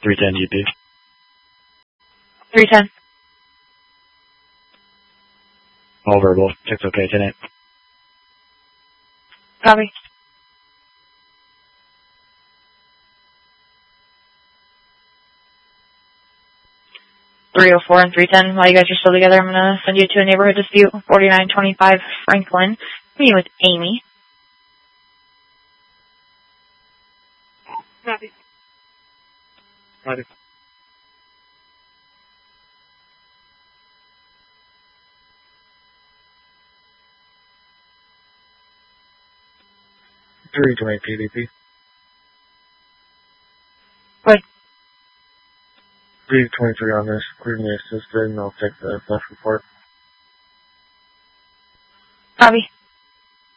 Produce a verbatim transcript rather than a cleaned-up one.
three ten G P. three ten. All verbal. Check's okay, ten eight. Copy. three oh four and three ten, while you guys are still together, I'm going to send you to a neighborhood dispute, forty-nine twenty-five Franklin. Meeting with Amy. Copy. Copy. three twenty P D P. Good. three twenty-three on this. Clearly assisted, and I'll take the flash report. Copy.